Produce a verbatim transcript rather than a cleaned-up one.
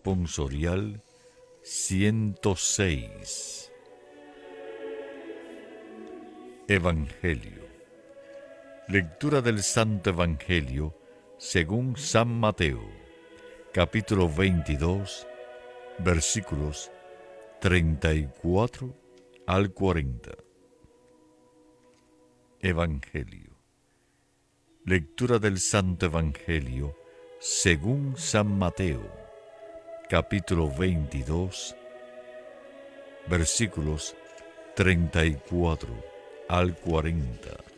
Responsorial ciento seis. Evangelio. Lectura del Santo Evangelio según San Mateo, capítulo veintidós, versículos treinta y cuatro al cuarenta. Evangelio. Lectura del Santo Evangelio según San Mateo, capítulo veintidós, versículos treinta y cuatro al cuarenta.